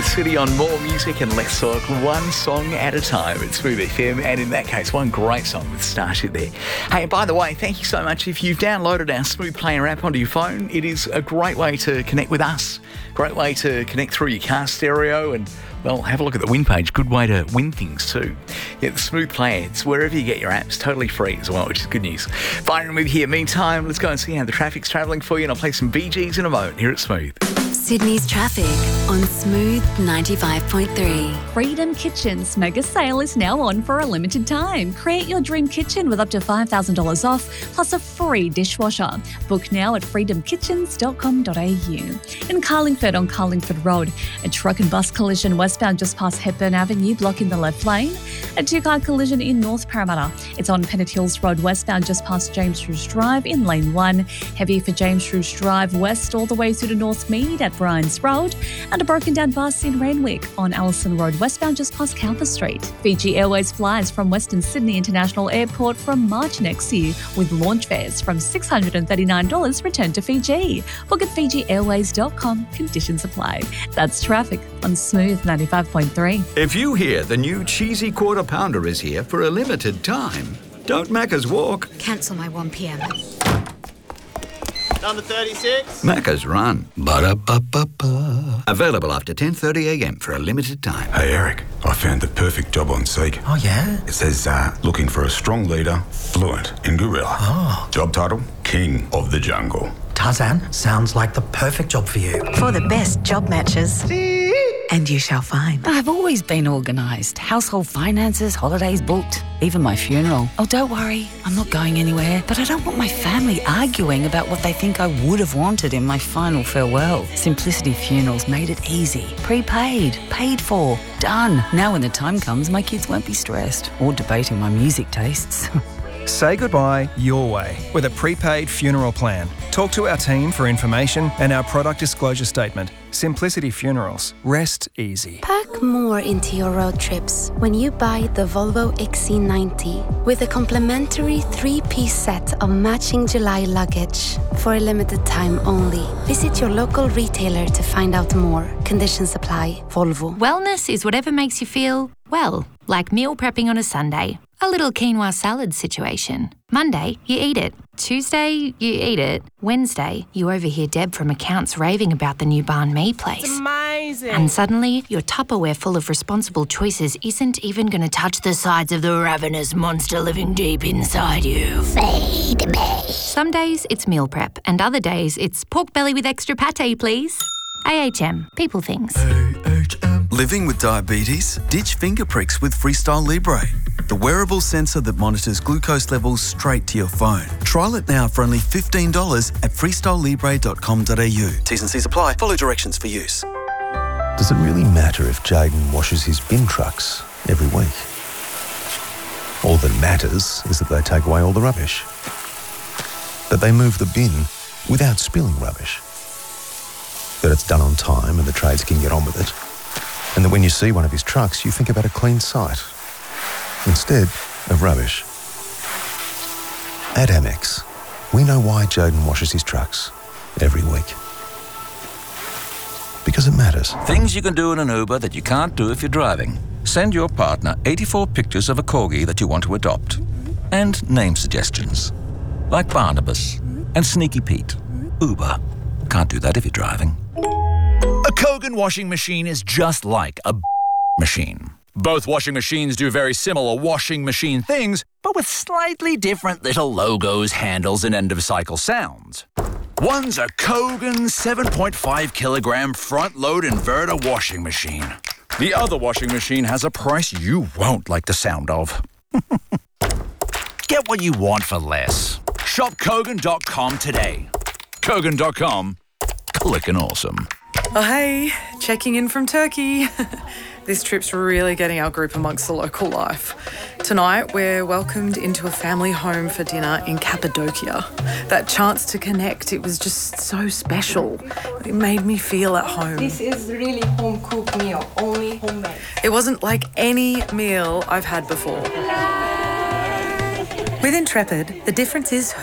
with City on more music and less talk, one song at a time at Smooth FM, and in that case, one great song with Starship there. Hey, and by the way, thank you so much. If you've downloaded our Smooth Player app onto your phone, it is a great way to connect with us, great way to connect through your car stereo, and well, have a look at the win page. Good way to win things too. Yeah, the Smooth Player, it's wherever you get your apps, totally free as well, which is good news. Byron with you here. Meantime, let's go and see how the traffic's travelling for you, and I'll play some Bee Gees in a moment here at Smooth. Sydney's traffic on Smooth 95.3. Freedom Kitchen's mega sale is now on for a limited time. Create your dream kitchen with up to $5,000 off, plus a free dishwasher. Book now at freedomkitchens.com.au. In Carlingford on Carlingford Road, a truck and bus collision westbound just past Hepburn Avenue, blocking the left lane. A two-car collision in North Parramatta. It's on Pennant Hills Road westbound just past James Shrews Drive in lane 1. Heavy for James Shrews Drive west all the way through to North Mead at Bryans Road, and a broken down bus in Randwick on Allison Road westbound just past Cowper Street. Fiji Airways flies from Western Sydney International Airport from March next year, with launch fares from $639 return to Fiji. Book at FijiAirways.com. Conditions apply. That's traffic on Smooth 95.3. If you hear the new cheesy quarter pounder is here for a limited time, don't Macca's walk. Cancel my 1 p.m. Number 36. Macca's run. Ba-da-ba-ba-ba. Available after 10:30am for a limited time. Hey Eric, I found the perfect job on Seek. Oh yeah? It says looking for a strong leader, fluent in gorilla. Oh. Job title, King of the Jungle. Tarzan, sounds like the perfect job for you. For the best job matches. And you shall find. I've always been organised. Household finances, holidays booked, even my funeral. Oh, don't worry, I'm not going anywhere. But I don't want my family arguing about what they think I would have wanted in my final farewell. Simplicity Funerals made it easy. Prepaid, paid for, done. Now when the time comes, my kids won't be stressed or debating my music tastes. Say goodbye your way with a prepaid funeral plan. Talk to our team for information and our product disclosure statement. Simplicity Funerals. Rest easy. Pack more into your road trips when you buy the Volvo XC90 with a complimentary 3-piece set of matching July luggage for a limited time only. Visit your local retailer to find out more. Conditions apply. Volvo. Wellness is whatever makes you feel, well, like meal prepping on a Sunday. A little quinoa salad situation. Monday, you eat it. Tuesday, you eat it. Wednesday, you overhear Deb from accounts raving about the new banh mi place. It's amazing. And suddenly, your Tupperware full of responsible choices isn't even going to touch the sides of the ravenous monster living deep inside you. Feed me. Some days, it's meal prep, and other days, it's pork belly with extra pate, please. AHM. People things. AHM. Living with diabetes? Ditch finger pricks with Freestyle Libre, the wearable sensor that monitors glucose levels straight to your phone. Trial it now for only $15 at freestylelibre.com.au. T's and C's apply. Follow directions for use. Does it really matter if Jaden washes his bin trucks every week? All that matters is that they take away all the rubbish. That they move the bin without spilling rubbish. That it's done on time and the trades can get on with it. And that when you see one of his trucks, you think about a clean site instead of rubbish. At Amex, we know why Jaden washes his trucks every week. Because it matters. Things you can do in an Uber that you can't do if you're driving. Send your partner 84 pictures of a corgi that you want to adopt. And name suggestions. Like Barnabas and Sneaky Pete. Uber. Can't do that if you're driving. A Kogan washing machine is just like a machine. Both washing machines do very similar washing machine things, but with slightly different little logos, handles, and end-of-cycle sounds. One's a Kogan 7.5 kilogram front-load inverter washing machine. The other washing machine has a price you won't like the sound of. Get what you want for less. Shop Kogan.com today. Kogan.com. Clickin' awesome. Oh, hey, checking in from Turkey. This trip's really getting our group amongst the local life. Tonight, we're welcomed into a family home for dinner in Cappadocia. That chance to connect, it was just so special. It made me feel at home. This is really home-cooked meal, only homemade. It wasn't like any meal I've had before. With Intrepid, the difference is who.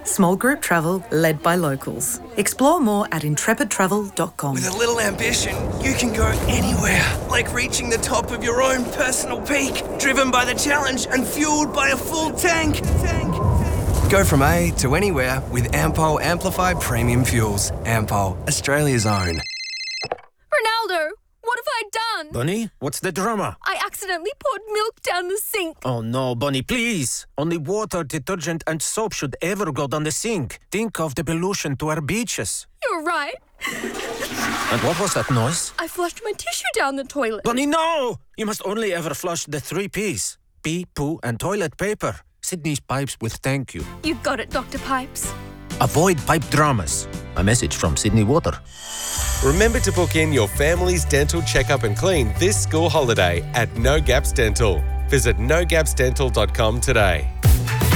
Small group travel led by locals. Explore more at intrepidtravel.com. With a little ambition, you can go anywhere. Like reaching the top of your own personal peak, driven by the challenge and fueled by a full tank. Go from A to anywhere with Ampol Amplified Premium Fuels. Ampol, Australia's own. Ronaldo, what have I done? Bunny, what's the drama? I accidentally poured milk down the sink. Oh no, Bunny, please. Only water, detergent and soap should ever go down the sink. Think of the pollution to our beaches. You're right. And what was that noise? I flushed my tissue down the toilet. Bunny, no! You must only ever flush the 3 Ps. Pee, poo and toilet paper. Sydney's Pipes with thank you. You got it, Dr. Pipes. Avoid pipe dramas. A message from Sydney Water. Remember to book in your family's dental checkup and clean this school holiday at No Gaps Dental. Visit nogapsdental.com today.